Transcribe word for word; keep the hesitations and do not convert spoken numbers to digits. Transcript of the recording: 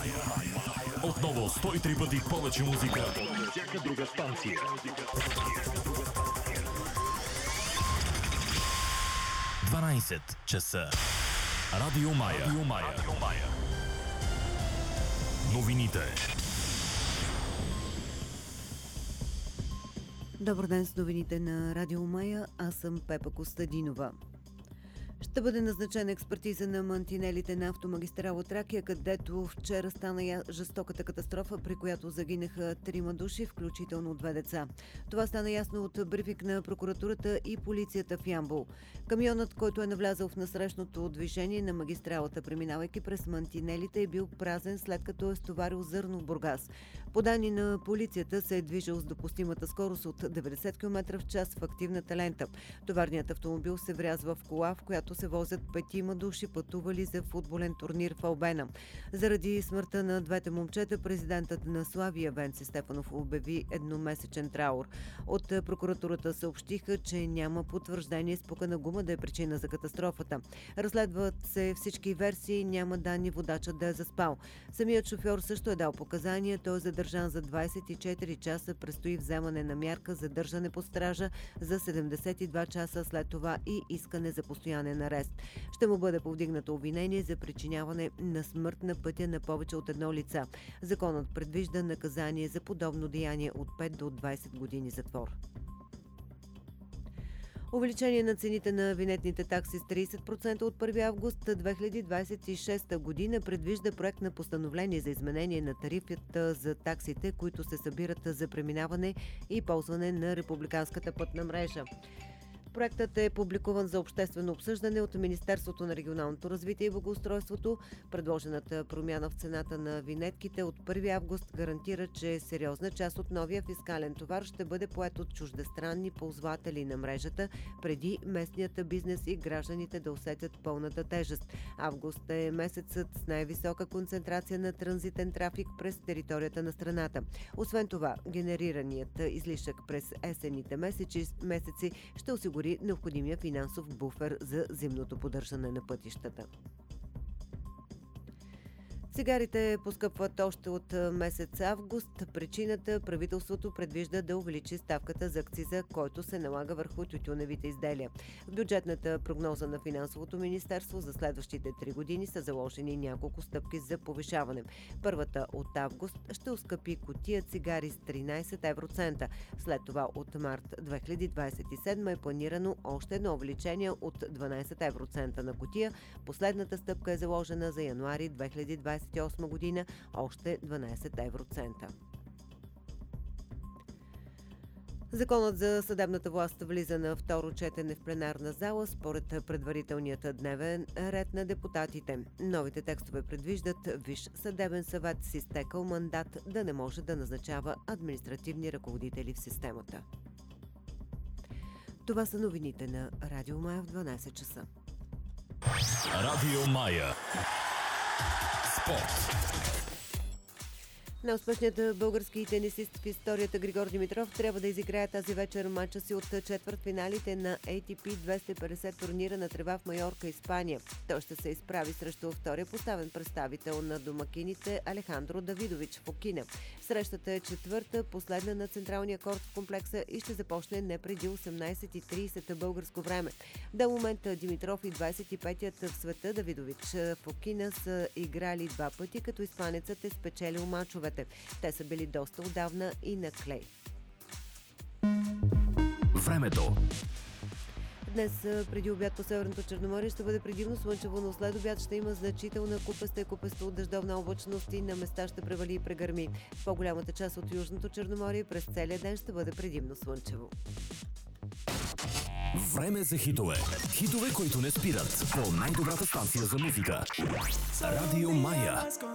Отново сто и три пъти повече музика. Всяка друга станция. дванайсет часа. Радио Мая. Радио Мая. Радио Мая. Новините. Добър ден с новините на Радио Мая. Аз съм Пепа Костадинова. Ще бъде назначена експертиза на мантинелите на автомагистрала Тракия, където вчера стана жестоката катастрофа, при която загинаха трима души, включително две деца. Това стана ясно от брифинг на прокуратурата и полицията в Ямбол. Камионът, който е навлязъл в насрещното движение на магистралата, преминавайки през мантинелите, е бил празен, след като е стоварил зърно в Бургас. По данни на полицията се е движил с допустимата скорост от деветдесет километра в час в активната лента. Товарният автомобил се врязва в кола, в която се возят петима души, пътували за футболен турнир в Албена. Заради смъртта на двете момчета, президентът на Славия Венци Стефанов обяви едномесечен траур. От прокуратурата съобщиха, че няма потвърждение спукана гума да е причина за катастрофата. Разследват се всички версии, няма данни водачът да е заспал. Самият шофьор също е дал показания, той е задържан за двайсет и четири часа, предстои вземане на мярка задържане под стража за седемдесет и два часа, след това и искане за постоянен арест. Ще му бъде повдигнато обвинение за причиняване на смърт на пътя на повече от едно лица. Законът предвижда наказание за подобно деяние от пет до двайсет години затвор. Увеличение на цените на винетните такси с трийсет процента от първи август две хиляди двайсет и шеста година предвижда проект на постановление за изменение на тарифата за таксите, които се събират за преминаване и ползване на републиканската пътна мрежа. Проектът е публикуван за обществено обсъждане от Министерството на регионалното развитие и благоустройството. Предложената промяна в цената на винетките от първи август гарантира, че сериозна част от новия фискален товар ще бъде поет от чуждестранни ползватели на мрежата, преди местният бизнес и гражданите да усетят пълната тежест. Август е месецът с най-висока концентрация на транзитен трафик през територията на страната. Освен това, генерираният излишък през есенните месеци, месеци ще осигури необходимия финансов буфер за зимното поддържане на пътищата. Цигарите поскъпват още от месец август. Причината – правителството предвижда да увеличи ставката за акциза, който се налага върху тютюневите изделия. В бюджетната прогноза на Финансовото министерство за следващите три години са заложени няколко стъпки за повишаване. Първата от август ще оскъпи кутия цигари с тринайсет евроцента. След това от март две хиляди двайсет и седма е планирано още едно увеличение от дванайсет евроцента на кутия. Последната стъпка е заложена за януари две хиляди двайсет и осма година, още дванайсет евроцента. Законът за съдебната власт влиза на второ четене в пленарна зала според предварителният дневен ред на депутатите. Новите текстове предвиждат Висш съдебен съвет с изтекъл мандат да не може да назначава административни ръководители в системата. Това са новините на Радио Мая в дванайсет часа. Радио Мая. Спорт. Неуспешният български тенисист в историята Григор Димитров трябва да изиграе тази вечер матча си от четвъртфиналите на Ей Ти Пи двеста и петдесет турнира на трева в Майорка, Испания. Той ще се изправи срещу втория поставен представител на домакините Алехандро Давидович в Окина. Срещата е четвърта, последна на централния корт в комплекса и ще започне не преди осемнайсет и трийсет българско време. До момента Димитров и двайсет и петият в света Давидович в Окина са играли два пъти, като испанецът е спечелил мачове. Те са били доста отдавна и на клей. Времето. Днес преди обяд по Северното Черноморие ще бъде предимно слънчево, но след обяд ще има значителна купеста и купесто от дъждовна облачност и на места ще превали и прегърми. В по-голямата част от Южното Черноморие през целия ден ще бъде предимно слънчево. Време за хитове. Хитове, които не спират. По най-добрата станция за музика. Радио Мая.